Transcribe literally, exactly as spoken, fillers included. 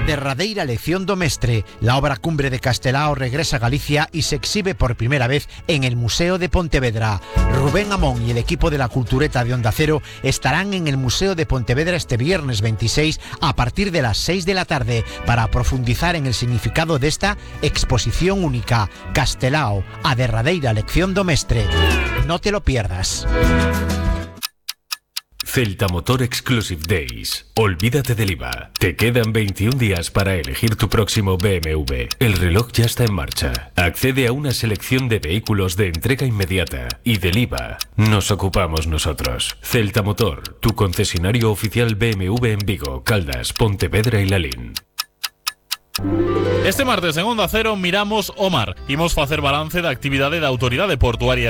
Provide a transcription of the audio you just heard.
derradeira lección do mestre. La obra cumbre de Castelao regresa a Galicia y se exhibe por primera vez en el Museo de Pontevedra. Rubén Amón y el equipo de la Cultureta de Onda Cero estarán en el Museo de Pontevedra este viernes veintiséis a partir de las seis de la tarde para profundizar en el significado de esta exposición única. Castelao, a derradeira lección do mestre. No te lo pierdas. Celta Motor Exclusive Days. Olvídate del I V A. Te quedan veintiún días para elegir tu próximo B M W. El reloj ya está en marcha. Accede a una selección de vehículos de entrega inmediata y del I V A nos ocupamos nosotros. Celta Motor, tu concesionario oficial B M W en Vigo, Caldas, Pontevedra y Lalín. Este martes en Onda Cero miramos o mar. Imos facer balance da actividade da Autoridade Portuaria